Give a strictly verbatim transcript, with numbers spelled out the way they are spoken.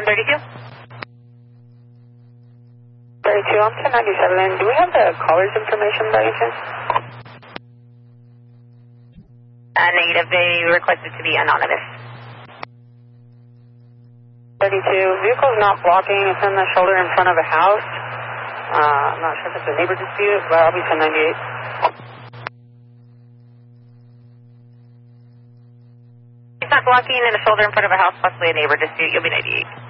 thirty-two? thirty-two, I'm ten ninety-seven. Do we have the caller's information by any chance? Uh, negative. They requested to be anonymous. thirty-two, vehicle's not blocking. It's in the shoulder in front of a house. Uh, I'm not sure if it's a neighbor dispute, but I'll be ten ninety-eight. It's not blocking in the shoulder in front of a house, possibly a neighbor dispute. You'll be ninety-eight.